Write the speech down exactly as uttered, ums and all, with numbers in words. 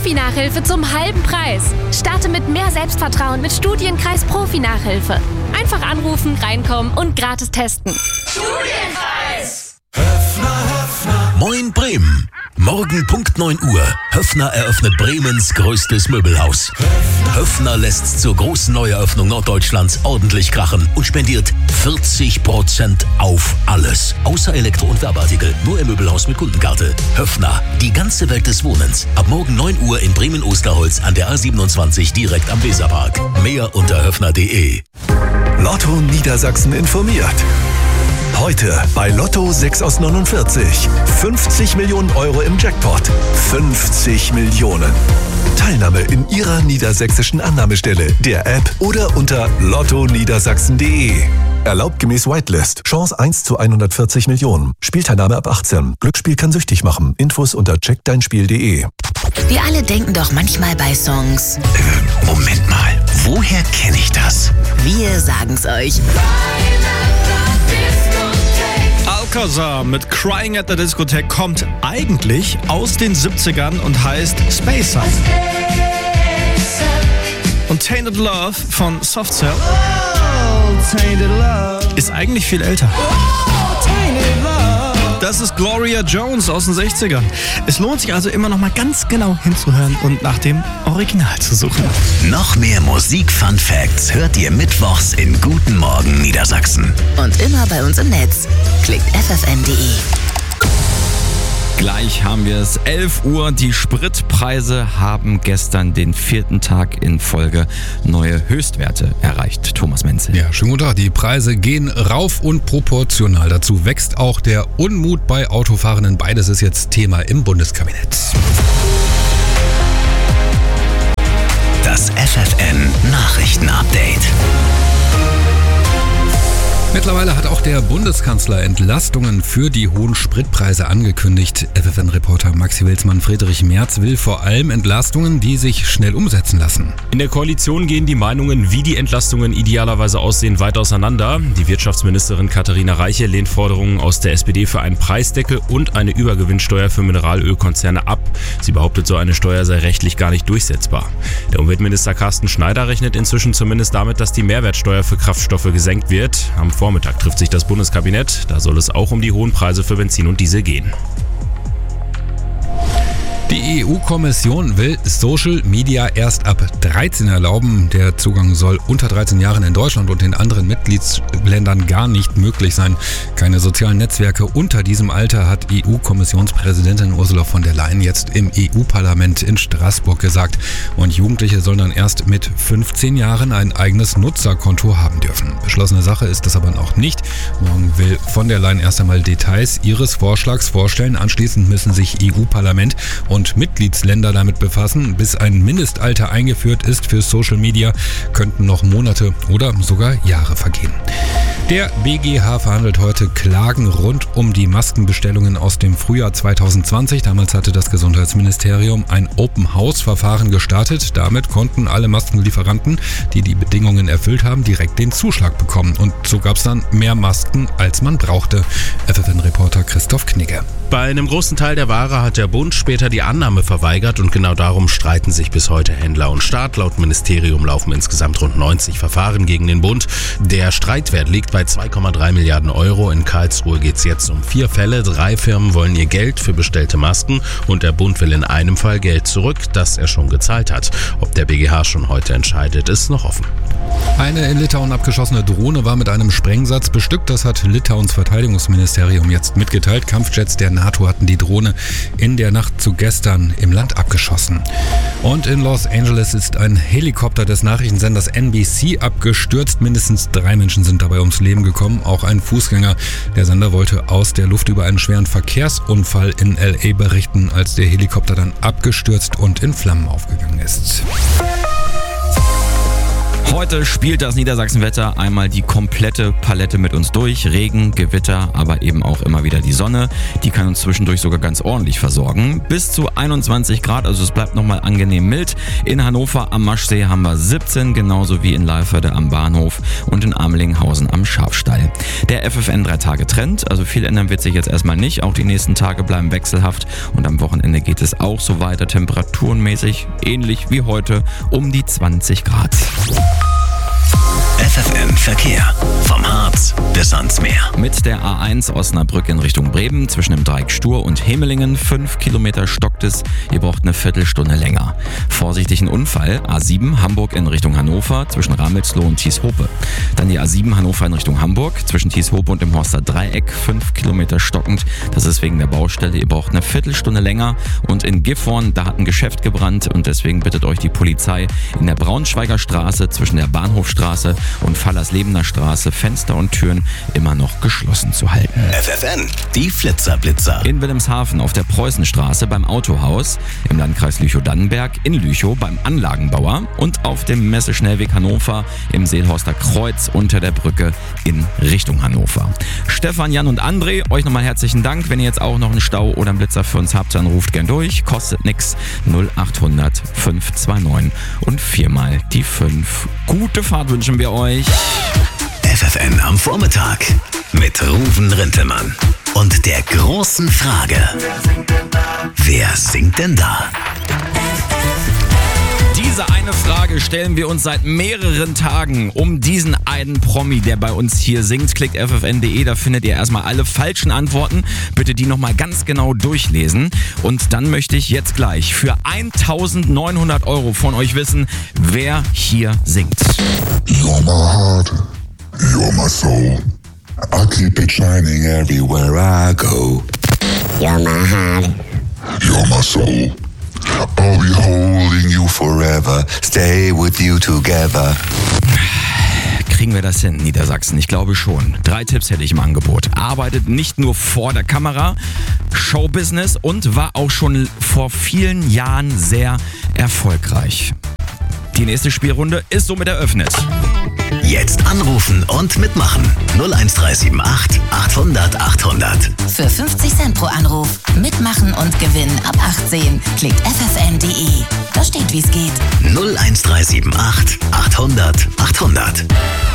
Profi-Nachhilfe zum halben Preis. Starte mit mehr Selbstvertrauen mit Studienkreis Profi-Nachhilfe. Einfach anrufen, reinkommen und gratis testen. Studienkreis! Höffner, Höffner. Moin Bremen. Morgen Punkt neun Uhr. Höffner eröffnet Bremens größtes Möbelhaus. Höffner. Höffner lässt zur großen Neueröffnung Norddeutschlands ordentlich krachen und spendiert vierzig Prozent auf alles. Außer Elektro- und Werbeartikel. Nur im Möbelhaus mit Kundenkarte. Höffner. Die ganze Welt des Wohnens. Ab morgen neun Uhr in Bremen-Osterholz an der A siebenundzwanzig direkt am Weserpark. Mehr unter höffner punkt de. Lotto Niedersachsen informiert. Heute bei Lotto sechs aus neunundvierzig. fünfzig Millionen Euro im Jackpot. fünfzig Millionen. Teilnahme in Ihrer niedersächsischen Annahmestelle, der App oder unter lotto niedersachsen punkt de. Erlaubt gemäß Whitelist. Chance eins zu hundertvierzig Millionen. Spielteilnahme ab achtzehn. Glücksspiel kann süchtig machen. Infos unter check dein spiel punkt de. Wir alle denken doch manchmal bei Songs: Äh, Moment mal, woher kenne ich das? Wir sagen's euch. Alcazar mit Crying at the Discotheque kommt eigentlich aus den siebzigern und heißt Space Up. Und Tainted Love von Soft Cell ist eigentlich viel älter. Das ist Gloria Jones aus den sechzigern. Es lohnt sich also immer noch mal ganz genau hinzuhören und nach dem Original zu suchen. Noch mehr Musik-Fun-Facts hört ihr mittwochs in Guten Morgen Niedersachsen. Und immer bei uns im Netz. Klickt f f n punkt de. Gleich haben wir es. elf Uhr. Die Spritpreise haben gestern den vierten Tag in Folge neue Höchstwerte erreicht. Thomas Menzel. Ja, schönen guten Tag. Die Preise gehen rauf und proportional dazu wächst auch der Unmut bei Autofahrenden. Beides ist jetzt Thema im Bundeskabinett. Das F F N-Nachrichten-Update. Mittlerweile hat auch der Bundeskanzler Entlastungen für die hohen Spritpreise angekündigt. F F N-Reporter Maxi Wilsmann, Friedrich Merz will vor allem Entlastungen, die sich schnell umsetzen lassen. In der Koalition gehen die Meinungen, wie die Entlastungen idealerweise aussehen, weit auseinander. Die Wirtschaftsministerin Katharina Reiche lehnt Forderungen aus der S P D für einen Preisdeckel und eine Übergewinnsteuer für Mineralölkonzerne ab. Sie behauptet, so eine Steuer sei rechtlich gar nicht durchsetzbar. Der Umweltminister Carsten Schneider rechnet inzwischen zumindest damit, dass die Mehrwertsteuer für Kraftstoffe gesenkt wird. Am Vormittag trifft sich das Bundeskabinett. Da soll es auch um die hohen Preise für Benzin und Diesel gehen. Die E U-Kommission will Social Media erst ab dreizehn erlauben. Der Zugang soll unter dreizehn Jahren in Deutschland und in anderen Mitgliedsländern gar nicht möglich sein. Keine sozialen Netzwerke unter diesem Alter, hat E U-Kommissionspräsidentin Ursula von der Leyen jetzt im E U-Parlament in Straßburg gesagt. Und Jugendliche sollen dann erst mit fünfzehn Jahren ein eigenes Nutzerkonto haben dürfen. Beschlossene Sache ist das aber noch nicht. Morgen will von der Leyen erst einmal Details ihres Vorschlags vorstellen. Anschließend müssen sich E U-Parlament und Mitgliedsländer damit befassen. Bis ein Mindestalter eingeführt ist für Social Media, könnten noch Monate oder sogar Jahre vergehen. Der B G H verhandelt heute Klagen rund um die Maskenbestellungen aus dem Frühjahr zwanzig zwanzig. Damals hatte das Gesundheitsministerium ein Open-House-Verfahren gestartet. Damit konnten alle Maskenlieferanten, die die Bedingungen erfüllt haben, direkt den Zuschlag bekommen. Und so gab es dann mehr Masken, als man brauchte. F F N-Reporter Christoph Knigge. Bei einem großen Teil der Ware hat der Bund später die Annahme verweigert und genau darum streiten sich bis heute Händler und Staat. Laut Ministerium laufen insgesamt rund neunzig Verfahren gegen den Bund. Der Streitwert liegt bei zwei Komma drei Milliarden Euro. In Karlsruhe geht es jetzt um vier Fälle. Drei Firmen wollen ihr Geld für bestellte Masken und der Bund will in einem Fall Geld zurück, das er schon gezahlt hat. Ob der B G H schon heute entscheidet, ist noch offen. Eine in Litauen abgeschossene Drohne war mit einem Sprengsatz bestückt. Das hat Litauens Verteidigungsministerium jetzt mitgeteilt. Kampfjets der NATO hatten die Drohne in der Nacht zu gestern im Land abgeschossen. Und in Los Angeles ist ein Helikopter des Nachrichtensenders N B C abgestürzt. Mindestens drei Menschen sind dabei ums Leben gekommen, auch ein Fußgänger. Der Sender wollte aus der Luft über einen schweren Verkehrsunfall in L A berichten, als der Helikopter dann abgestürzt und in Flammen aufgegangen ist. Heute spielt das Niedersachsenwetter einmal die komplette Palette mit uns durch. Regen, Gewitter, aber eben auch immer wieder die Sonne. Die kann uns zwischendurch sogar ganz ordentlich versorgen. Bis zu einundzwanzig Grad, also es bleibt nochmal angenehm mild. In Hannover am Maschsee haben wir siebzehn, genauso wie in Leiferde am Bahnhof und in Amelinghausen am Schafstall. Der F F N drei Tage Trend, also viel ändern wird sich jetzt erstmal nicht. Auch die nächsten Tage bleiben wechselhaft und am Wochenende geht es auch so weiter. Temperaturenmäßig ähnlich wie heute um die zwanzig Grad. F F N Verkehr. Vom Harz bis ans Meer. Mit der A eins Osnabrück in Richtung Bremen zwischen dem Dreieck Stur und Hemelingen. Fünf Kilometer stockt es. Ihr braucht eine Viertelstunde länger. Vorsichtigen Unfall. A sieben Hamburg in Richtung Hannover zwischen Ramelsloh und Thieshope. Dann die A sieben Hannover in Richtung Hamburg zwischen Thieshope und dem Horster Dreieck. Fünf Kilometer stockend. Das ist wegen der Baustelle. Ihr braucht eine Viertelstunde länger. Und in Gifhorn, da hat ein Geschäft gebrannt und deswegen bittet euch die Polizei in der Braunschweiger Straße zwischen der Bahnhofstraße und Fallerslebener Straße Fenster und Türen immer noch geschlossen zu halten. F F N, die Flitzerblitzer. In Wilhelmshaven auf der Preußenstraße beim Autohaus, im Landkreis Lüchow-Dannenberg, in Lüchow beim Anlagenbauer und auf dem Messeschnellweg Hannover im Seelhorster Kreuz unter der Brücke in Richtung Hannover. Stefan, Jan und André, euch nochmal herzlichen Dank. Wenn ihr jetzt auch noch einen Stau oder einen Blitzer für uns habt, dann ruft gern durch. Kostet nix. null achthundert fünf zwei neun und viermal die fünf. Gute Fahrt wünschen wir euch. F F N am Vormittag mit Ruven Rintelmann. Und der großen Frage: Wer singt denn da? Diese eine Frage stellen wir uns seit mehreren Tagen um diesen einen Promi, der bei uns hier singt. Klickt F F N Punkt de, da findet ihr erstmal alle falschen Antworten. Bitte die nochmal ganz genau durchlesen. Und dann möchte ich jetzt gleich für eintausendneunhundert Euro von euch wissen, wer hier singt. You're my heart, you're my soul. I keep it shining everywhere I go. You're my heart, you're my soul. I'll be holding you forever, stay with you together. Kriegen wir das hin, Niedersachsen? Ich glaube schon. Drei Tipps hätte ich im Angebot. Arbeitet nicht nur vor der Kamera, Showbusiness und war auch schon vor vielen Jahren sehr erfolgreich. Die nächste Spielrunde ist somit eröffnet. Jetzt anrufen und mitmachen. null eins drei sieben acht achthundert achthundert. Für fünfzig Cent pro Anruf. Mitmachen und gewinnen ab achtzehn. Klickt F F N Punkt de. Da steht, wie es geht. null eins drei sieben acht achthundert achthundert.